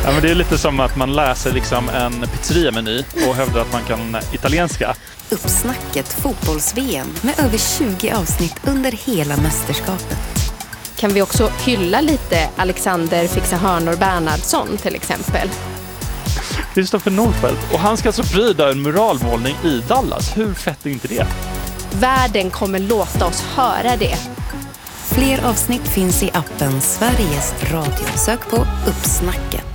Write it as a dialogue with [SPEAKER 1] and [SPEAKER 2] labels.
[SPEAKER 1] Ja, men det är lite som att man läser liksom en pizzeriameny och hävdar att man kan italienska.
[SPEAKER 2] Uppsnacket fotbolls-VM med över 20 avsnitt under hela mästerskapet.
[SPEAKER 3] Kan vi också hylla lite Alexander Fixa-Hörnor Bernhardsson till exempel?
[SPEAKER 1] Kristoffer Nordfeldt. Och han ska alltså pryda en muralmålning i Dallas. Hur fett är inte det?
[SPEAKER 3] Världen kommer låta oss höra det.
[SPEAKER 2] Fler avsnitt finns i appen Sveriges Radio. Sök på Uppsnacket.